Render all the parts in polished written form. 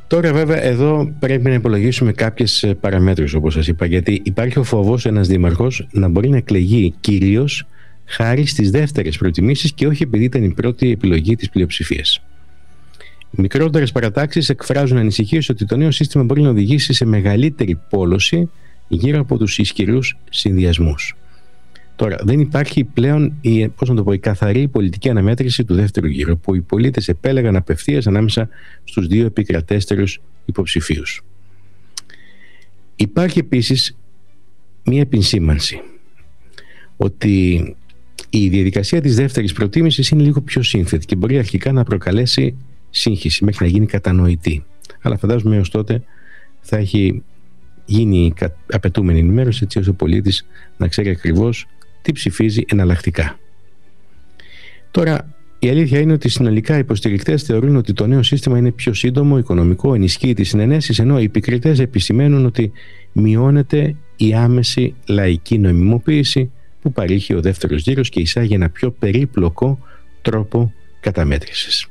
Τώρα βέβαια εδώ πρέπει να υπολογίσουμε κάποιες παραμέτρους, όπως σας είπα, γιατί υπάρχει ο φόβος ένας δήμαρχος να μπορεί να εκλεγεί κυρίως χάρη στις δεύτερες προτιμήσεις και όχι επειδή ήταν η πρώτη επιλογή της πλειοψηφίας. Οι μικρότερες παρατάξεις εκφράζουν ανησυχίες ότι το νέο σύστημα μπορεί να οδηγήσει σε μεγαλύτερη πόλωση γύρω από τους ισχυρούς συνδυασμούς. Τώρα, δεν υπάρχει πλέον η καθαρή πολιτική αναμέτρηση του δεύτερου γύρου, που οι πολίτες επέλεγαν απευθείας ανάμεσα στους δύο επικρατέστερους υποψηφίους. Υπάρχει επίσης μία επισήμανση ότι η διαδικασία της δεύτερης προτίμησης είναι λίγο πιο σύνθετη και μπορεί αρχικά να προκαλέσει σύγχυση μέχρι να γίνει κατανοητή. Αλλά φαντάζομαι έως τότε θα έχει γίνει η απαιτούμενη ενημέρωση, έτσι ώστε ο πολίτης να ξέρει ακριβώς τι ψηφίζει εναλλακτικά. Τώρα, η αλήθεια είναι ότι συνολικά οι υποστηρικτές θεωρούν ότι το νέο σύστημα είναι πιο σύντομο, οικονομικό, ενισχύει τις συνενέσεις, ενώ οι επικριτές επισημαίνουν ότι μειώνεται η άμεση λαϊκή νομιμοποίηση που παρήχει ο δεύτερος γύρος και εισάγει ένα πιο περίπλοκο τρόπο καταμέτρησης.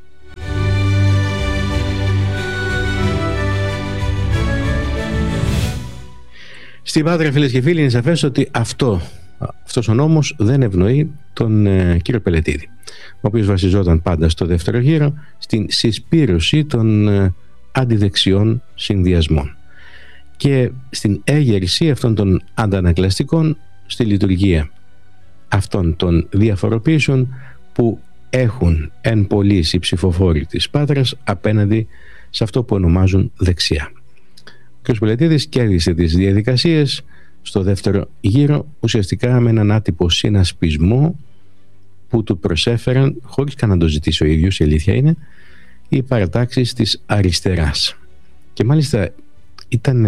Στην Πάτρα, φίλες και φίλοι, είναι σαφές ότι αυτός ο νόμος δεν ευνοεί τον κύριο Πελετίδη, ο οποίος βασιζόταν πάντα στο δεύτερο γύρο στην συσπήρωση των αντιδεξιών συνδυασμών και στην έγερση αυτών των αντανακλαστικών στη λειτουργία αυτών των διαφοροποιήσεων που έχουν εν πολλοίς οι ψηφοφόροι της Πάτρας απέναντι σε αυτό που ονομάζουν δεξιά. Ο κ. Πελετίδης κέρδισε τις διαδικασίες στο δεύτερο γύρο ουσιαστικά με έναν άτυπο συνασπισμό που του προσέφεραν, χωρίς καν να το ζητήσει ο ίδιος, η αλήθεια είναι, οι παρατάξεις της αριστεράς. Και μάλιστα ήταν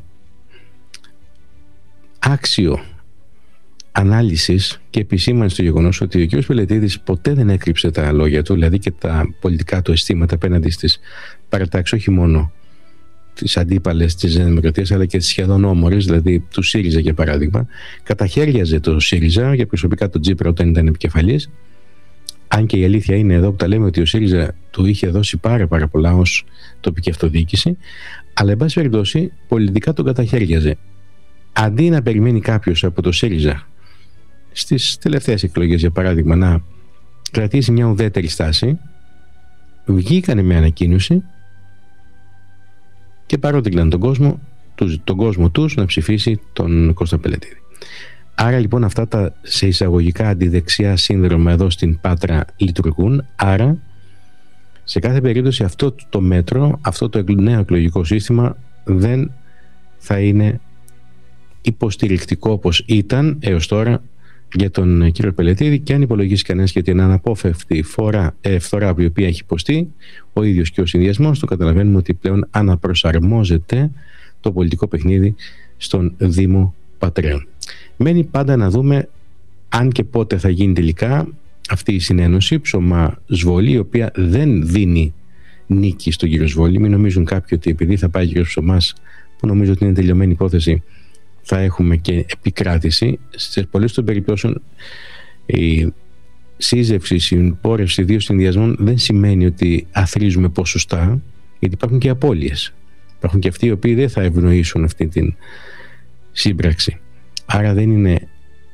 άξιο ανάλυσης και επισήμανση στο γεγονός ότι ο κ. Πελετίδης ποτέ δεν έκρυψε τα λόγια του, δηλαδή και τα πολιτικά του αισθήματα απέναντι στις παρατάξεις, όχι μόνο τις αντίπαλες της Δημοκρατίας αλλά και τις σχεδόν όμορες, δηλαδή του ΣΥΡΙΖΑ για παράδειγμα. Καταχέριαζε το ΣΥΡΙΖΑ και προσωπικά τον Τσίπρα όταν ήταν επικεφαλής, αν και η αλήθεια είναι εδώ που τα λέμε ότι ο ΣΥΡΙΖΑ του είχε δώσει πάρα πολλά ως τοπική αυτοδιοίκηση, αλλά εν πάση περιπτώσει πολιτικά τον καταχέριαζε. Αντί να περιμένει κάποιος από το ΣΥΡΙΖΑ στις τελευταίες εκλογές για παράδειγμα να κρατήσει μια ουδέτερη στάση, βγήκανε με ανακοίνωση και παρότριναν τον κόσμο τους να ψηφίσει τον Κώστα Πελετίδη. Άρα λοιπόν αυτά τα σε εισαγωγικά αντιδεξιά σύνδρομα εδώ στην Πάτρα λειτουργούν. Άρα σε κάθε περίπτωση αυτό το μέτρο, αυτό το νέο εκλογικό σύστημα δεν θα είναι υποστηρικτικό όπως ήταν έως τώρα για τον κύριο Πελετίδη, και αν υπολογίσει κανένας για την αναπόφευκτη φθορά η οποία έχει υποστεί ο ίδιος και ο συνδυασμός του, καταλαβαίνουμε ότι πλέον αναπροσαρμόζεται το πολιτικό παιχνίδι στον Δήμο Πατρέων. Μένει πάντα να δούμε αν και πότε θα γίνει τελικά αυτή η συνένωση Ψωμά-Σβόλη, η οποία δεν δίνει νίκη στον κύριο Σβόλη. Μην νομίζουν κάποιοι ότι επειδή θα πάει ο κύριος Ψωμάς, που νομίζω ότι είναι τελειωμένη υπόθεση, θα έχουμε και επικράτηση. Σε πολλές των περιπτώσεων η σύζευση, η συμπόρευση δύο συνδυασμών δεν σημαίνει ότι αθροίζουμε ποσοστά, γιατί υπάρχουν και απώλειες. Υπάρχουν και αυτοί οι οποίοι δεν θα ευνοήσουν αυτή την σύμπραξη. Άρα δεν είναι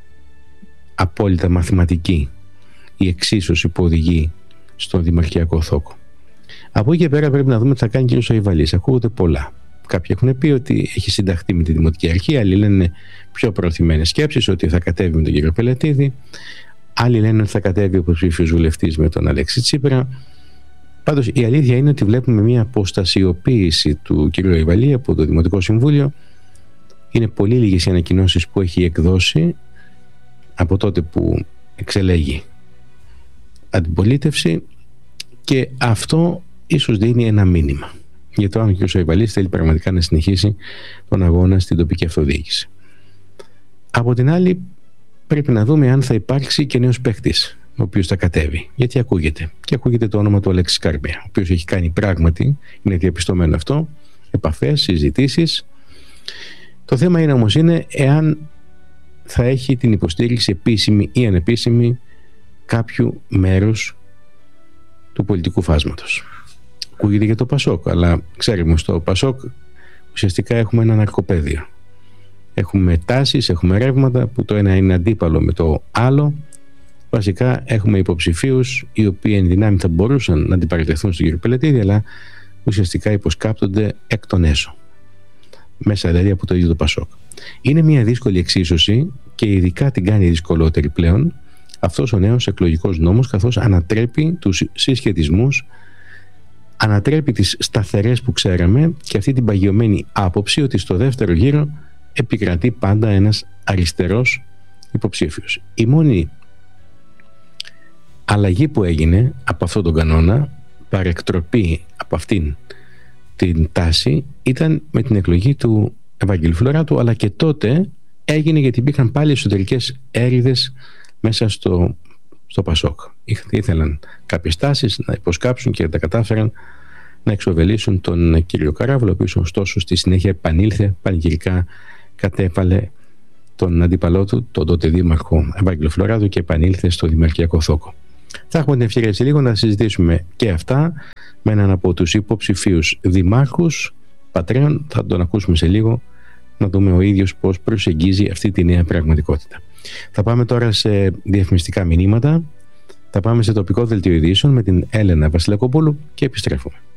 απόλυτα μαθηματική η εξίσωση που οδηγεί στον δημαρχιακό θόκο. Από εκεί και πέρα πρέπει να δούμε τι θα κάνει ο κ. Σαϊβαλής. Ακούγονται πολλά. Κάποιοι έχουν πει ότι έχει συνταχθεί με τη Δημοτική Αρχή, άλλοι λένε πιο προωθημένες σκέψεις, ότι θα κατέβει με τον κύριο Πελετίδη, άλλοι λένε ότι θα κατέβει ο υποψήφιος βουλευτής με τον Αλέξη Τσίπρα. Πάντως η αλήθεια είναι ότι βλέπουμε μια αποστασιοποίηση του κύριου Σαϊβαλή από το Δημοτικό Συμβούλιο. Είναι πολύ λίγες οι ανακοινώσεις που έχει εκδώσει από τότε που εξελέγει αντιπολίτευση, και αυτό ίσως δίνει ένα μήνυμα για το αν ο κ. Σαϊβαλής θέλει πραγματικά να συνεχίσει τον αγώνα στην τοπική αυτοδιοίκηση. Από την άλλη, πρέπει να δούμε αν θα υπάρξει και νέος παίκτης ο οποίος θα κατέβει. Γιατί ακούγεται το όνομα του Αλέξη Σκάρπια, ο οποίος έχει κάνει πράγματι, είναι διαπιστωμένο αυτό, επαφές, συζητήσεις. Το θέμα είναι όμως εάν θα έχει την υποστήριξη επίσημη ή ανεπίσημη κάποιου μέρους του πολιτικού φάσματος. ακούγεται για το Πασόκ, αλλά ξέρουμε στο Πασόκ ουσιαστικά έχουμε ένα ναρκοπαίδιο. Έχουμε τάσεις, έχουμε ρεύματα που το ένα είναι αντίπαλο με το άλλο. Βασικά έχουμε υποψηφίους οι οποίοι εν δυνάμει θα μπορούσαν να αντιπαρατεθούν στον κύριο Πελετήδη, αλλά ουσιαστικά υποσκάπτονται εκ των έσω, μέσα δηλαδή από το ίδιο το Πασόκ. Είναι μια δύσκολη εξίσωση και ειδικά την κάνει δυσκολότερη πλέον αυτός ο νέος εκλογικός νόμος, καθώς ανατρέπει τους συσχετισμούς, ανατρέπει τις σταθερές που ξέραμε και αυτή την παγιωμένη άποψη ότι στο δεύτερο γύρο επικρατεί πάντα ένας αριστερός υποψήφιος. Η μόνη αλλαγή που έγινε από αυτόν τον κανόνα, παρεκτροπή από αυτήν την τάση, ήταν με την εκλογή του Ευάγγελου Φλωράτου, αλλά και τότε έγινε γιατί υπήρχαν πάλι εσωτερικές έρηδες μέσα στο Πασόκ. Ήθελαν κάποιες τάσεις να υποσκάψουν και τα κατάφεραν να εξοβελήσουν τον κύριο Καράβολο, ο οποίος ωστόσο στη συνέχεια επανήλθε, πανηγυρικά κατέβαλε τον αντίπαλό του, τον τότε δήμαρχο Ευάγγελο Φλωράτου, και επανήλθε στο δημαρχιακό θόκο. Θα έχουμε την ευκαιρία σε λίγο να συζητήσουμε και αυτά με έναν από τους υποψηφίους δημάρχους πατρέων. Θα τον ακούσουμε σε λίγο, να δούμε ο ίδιος πώς προσεγγίζει αυτή τη νέα πραγματικότητα. Θα πάμε τώρα σε διαφημιστικά μηνύματα. Θα πάμε σε τοπικό δελτίο ειδήσεων με την Έλενα Βασιλακοπούλου και επιστρέφουμε.